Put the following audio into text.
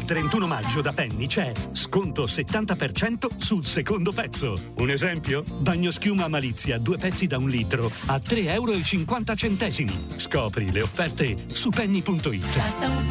Dal 31 maggio da Penny c'è sconto 70% sul secondo pezzo. Un esempio? Bagnoschiuma Malizia, 2 pezzi da 1 litro a €3,50. Scopri le offerte su penny.it. Basta un